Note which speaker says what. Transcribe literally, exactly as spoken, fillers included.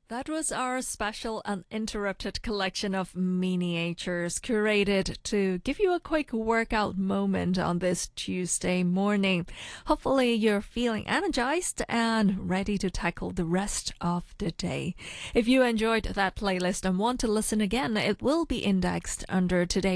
Speaker 1: That was our special uninterrupted collection of miniatures curated to give you a quick workout moment on this Tuesday morning. Hopefully you're feeling energized and ready to tackle the rest of the day. If you enjoyed that playlist and want to listen again, it will be indexed under today's